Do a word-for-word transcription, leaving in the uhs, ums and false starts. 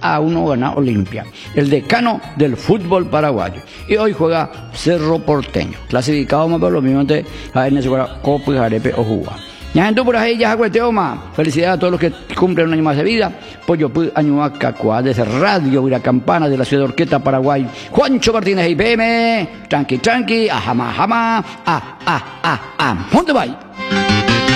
a uno gana Olimpia, el decano del fútbol paraguayo. Y hoy juega Cerro Porteño, clasificado más por lo mismo de a en Copa y Jarepe o Juba. Ya gente por ahí ya más. Felicidades a todos los que cumplen un año más de vida. Pollo Añuaca, desde Radio y la Campana de la ciudad de Orqueta, Paraguay. Juancho Martínez I P M. Tranqui, tranqui. Ajama, ajama. Ah, ah, ah, ah. ¿Dónde va?